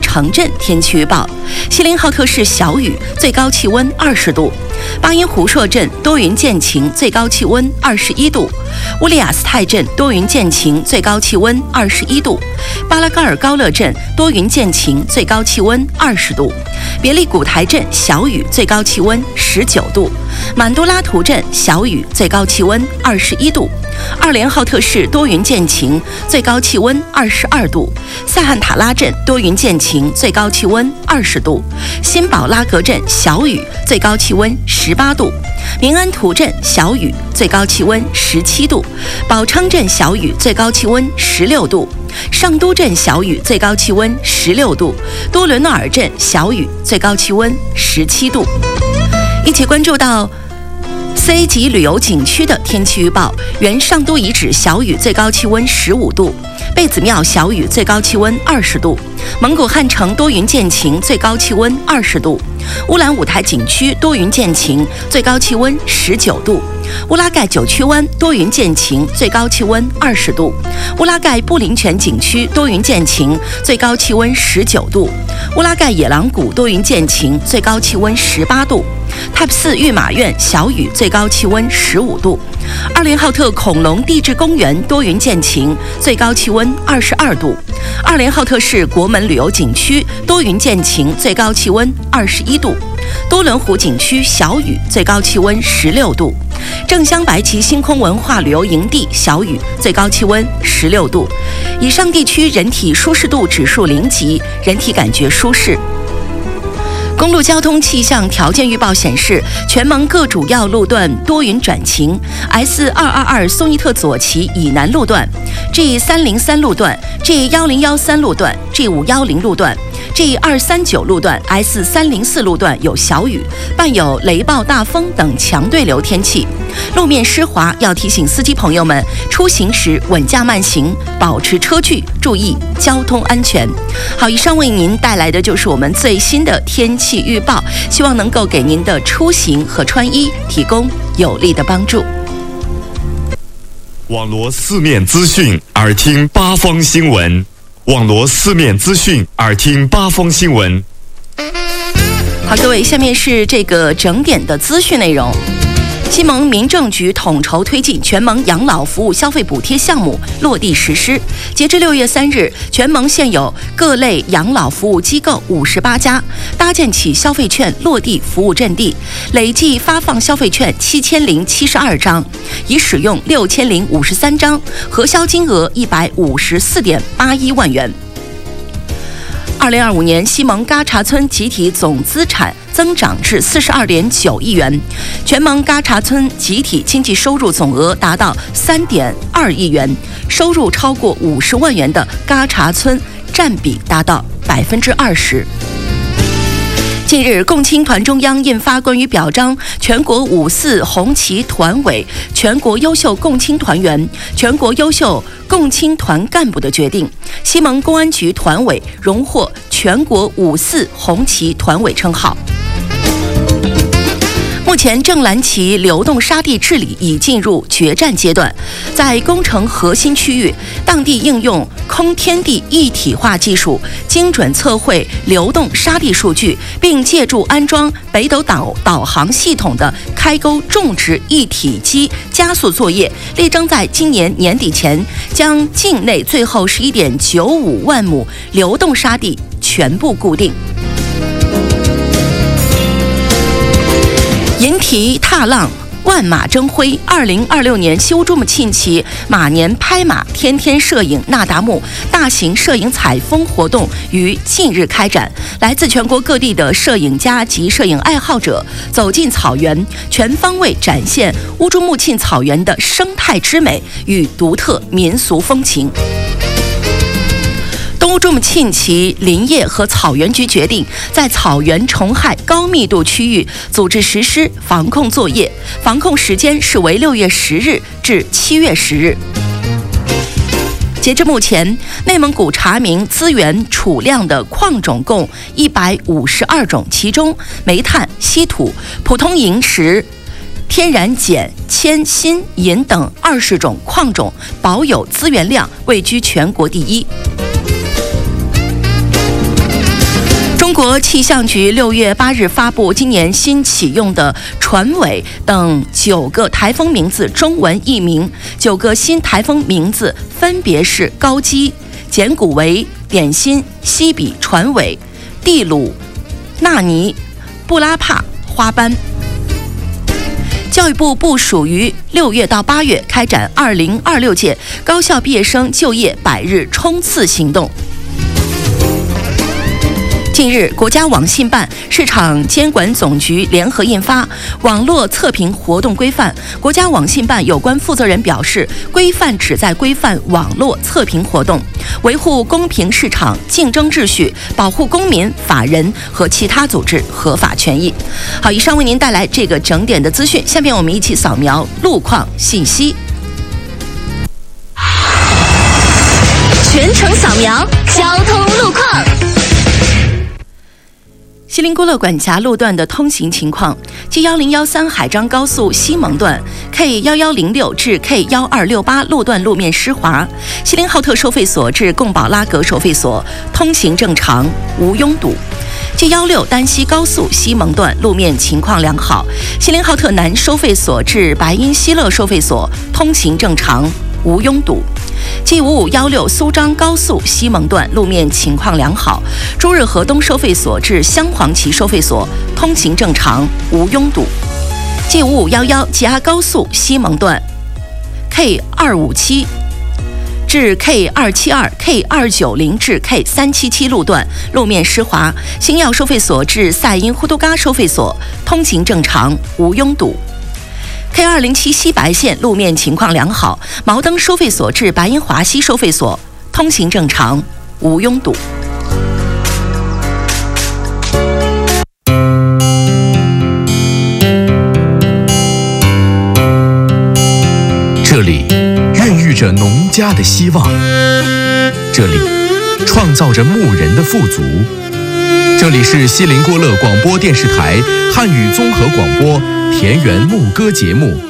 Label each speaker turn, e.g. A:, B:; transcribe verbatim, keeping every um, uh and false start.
A: 城镇天气预报：锡林浩特市小雨，最高气温二十度；巴音胡硕镇多云见晴，最高气温二十一度；乌里雅斯泰镇多云见晴，最高气温二十一度；巴拉嘎尔高乐镇多云见晴，最高气温二十度；别利古台镇小雨，最高气温十九度；满都拉图镇小雨，最高气温二十一度；二连浩特市多云见晴，最高气温二十二度；塞汉塔拉镇多云见晴，最高气温二十度；新堡拉格镇小雨，最高气温十八度；明安图镇小雨，最高气温十七度；宝昌镇小雨，最高气温十六度；上都镇小雨，最高气温十六度；多伦诺尔镇小雨，最高气温十七度。一起关注到 C 级旅游景区的天气预报：原上都遗址小雨，最高气温十五度；贝子庙小雨，最高气温二十度；蒙古汉城多云见晴，最高气温二十度；乌兰舞台景区多云见晴，最高气温十九度；乌拉盖九曲湾多云见晴，最高气温二十度；乌拉盖布林泉景区多云见晴，最高气温十九度；乌拉盖野狼谷多云见晴，最高气温十八度；泰普寺御马苑小雨，最高气温十五度；二连浩特恐龙地质公园多云见晴，最高气温二十二度；二连浩特市国门旅游景区多云见晴，最高气温二十一度；多伦湖景区小雨，最高气温十六度；正乡白旗星空文化旅游营地小雨，最高气温十六度。以上地区人体舒适度指数零级，人体感觉舒适。公路交通气象条件预报显示，全蒙各主要路段多云转晴 ，S 二二二松伊特左旗以南路段、G 三零三路段、G 一零一三路段、G 五一零路段、G 二三九路段、S 三零四路段有小雨，伴有雷暴大风等强对流天气，路面湿滑，要提醒司机朋友们出行时稳驾慢行，保持车距，注意交通安全。好，以上为您带来的就是我们最新的天气预报，希望能够给您的出行和穿衣提供有力的帮助。
B: 网罗四面资讯，耳听八方新闻。网罗四面资讯，耳听八方新闻。
A: 好，各位，下面是这个整点的资讯内容。西蒙民政局统筹推进全蒙养老服务消费补贴项目落地实施。截至六月三日，全蒙现有各类养老服务机构五十八家，搭建起消费券落地服务阵地，累计发放消费券七千零七十二张，已使用六千零五十三张，核销金额一百五十四点八一万元。二零二五年，西蒙嘎查村集体总资产增长至四十二点九亿元，全蒙嘎查村集体经济收入总额达到三点二亿元，收入超过五十万元的嘎查村占比达到百分之二十。近日，共青团中央印发关于表彰全国五四红旗团委、全国优秀共青团员、全国优秀共青团干部的决定，西蒙公安局团委荣获全国五四红旗团委称号。目前，正蓝旗流动沙地治理已进入决战阶段，在工程核心区域，当地应用空天地一体化技术，精准测绘流动沙地数据，并借助安装北斗导导航系统的开沟种植一体机加速作业，力争在今年年底前将境内最后十一点九五万亩流动沙地全部固定。银蹄踏浪，万马争辉。二零二六年西乌珠穆沁旗马年拍马天天摄影那达慕大型摄影采风活动于近日开展，来自全国各地的摄影家及摄影爱好者走进草原，全方位展现乌珠穆沁草原的生态之美与独特民俗风情。东乌珠穆沁旗林业和草原局决定，在草原虫害高密度区域组织实施防控作业，防控时间是为六月十日至七月十日。截至目前，内蒙古查明资源储量的矿种共一百五十二种，其中煤炭、稀土、普通萤石、天然碱、铅、锌、银等二十种矿种保有资源量位居全国第一。 国气象局六月八日发布今年新启用的船尾等九个台风名字中文译名，九个新台风名字分别是高基、简古维、点心、西比、船尾、蒂鲁、纳尼、布拉帕、花斑。教育部部署于六月到八月开展二零二六届高校毕业生就业百日冲刺行动。近日，国家网信办、市场监管总局联合印发《网络测评活动规范》。国家网信办有关负责人表示，规范旨在规范网络测评活动，维护公平市场竞争秩序，保护公民、法人和其他组织合法权益。好，以上为您带来这个整点的资讯，下面我们一起扫描路况信息。
C: 全程扫描交通路况。
A: 锡林郭勒管辖路段的通行情况： G 一零一三海张高速西蒙段 K 一一零六 至 K 一二六八路段路面湿滑，锡林浩特收费所至贡保拉格收费所通行正常，无拥堵。G 一六丹西高速西蒙段路面情况良好，锡林浩特南收费所至白因希勒收费所通行正常，无拥堵。G 五五一六苏张高速西蒙段路面情况良好，朱日河东收费所至香黄旗收费所通行正常，无拥堵。G 五五一一吉阿高速西蒙段 K 二五七至 K 二七二、K 二九零至 K 三七七路段路面湿滑，星耀收费所至赛因呼都嘎收费所通行正常，无拥堵。K 二零七西白线路面情况良好，毛登收费所至白因华西收费所通行正常，无拥堵。
D: 这里孕育着农家的希望，这里创造着牧人的富足。这里是锡林郭勒广播电视台汉语综合广播田园牧歌节目。